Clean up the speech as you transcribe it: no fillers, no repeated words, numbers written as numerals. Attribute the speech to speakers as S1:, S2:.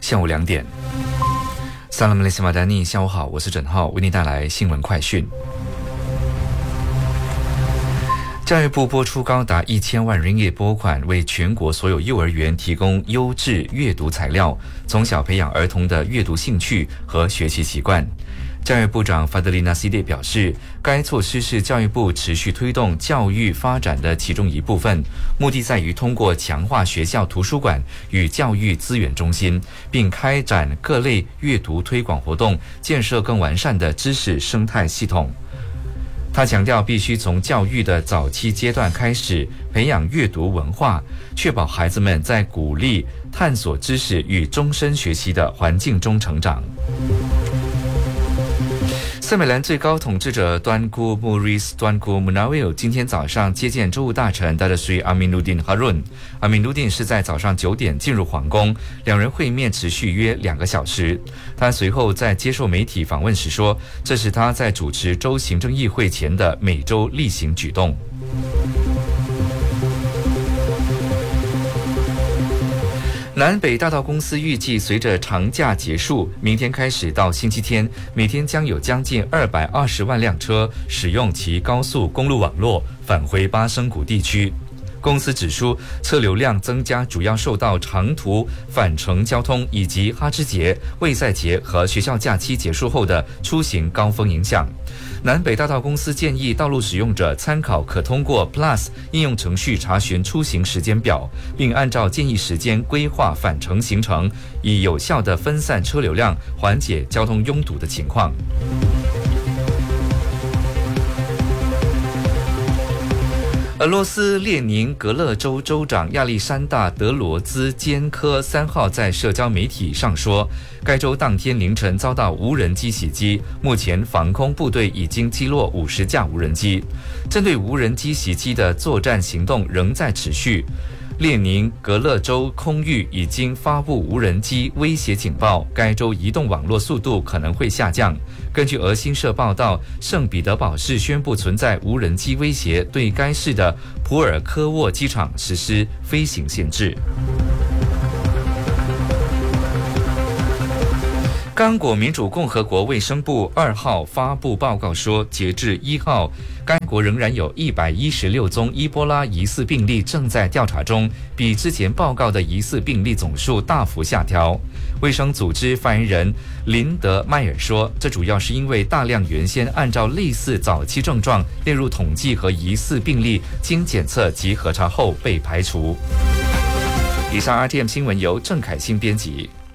S1: 下午2点。萨拉姆雷西马丹尼，下午好，我是郑浩，为您带来新闻快讯。教育部拨出高达1000万ringgit拨款，为全国所有幼儿园提供优质阅读材料，从小培养儿童的阅读兴趣和学习习惯。教育部长法德里纳西列表示，该措施是教育部持续推动教育发展的其中一部分，目的在于通过强化学校图书馆与教育资源中心，并开展各类阅读推广活动，建设更完善的知识生态系统。他强调，必须从教育的早期阶段开始培养阅读文化，确保孩子们在鼓励探索知识与终身学习的环境中成长。塞美兰最高统治者端古穆瑞斯端古穆纳维尔今天早上接见州务大臣达德水阿米努丁哈润。阿米努丁是在早上9点进入皇宫，两人会面持续约2个小时。他随后在接受媒体访问时说，这是他在主持州行政议会前的美洲例行举动。南北大道公司预计，随着长假结束，明天开始到星期天，每天将有将近220万辆车使用其高速公路网络返回巴生谷地区。公司指出，车流量增加主要受到长途返程交通以及哈芝节、卫赛节和学校假期结束后的出行高峰影响。南北大道公司建议道路使用者参考可通过 Plus 应用程序查询出行时间表，并按照建议时间规划返程行程，以有效地分散车流量，缓解交通拥堵的情况。俄罗斯列宁格勒州州长亚历山大·德罗兹坚科3号在社交媒体上说，该州当天凌晨遭到无人机袭击，目前防空部队已经击落50架无人机。针对无人机袭击的作战行动仍在持续。列宁格勒州空域已经发布无人机威胁警报，该州移动网络速度可能会下降。根据俄新社报道，圣彼得堡市宣布存在无人机威胁，对该市的普尔科沃机场实施飞行限制。刚果民主共和国卫生部2号发布报告说，截至1号，该国仍然有116宗伊波拉疑似病例正在调查中，比之前报告的疑似病例总数大幅下调。卫生组织发言人林德迈尔说，这主要是因为大量原先按照类似早期症状列入统计和疑似病例经检测及核查后被排除。以上 RTM 新闻由郑凯欣编辑。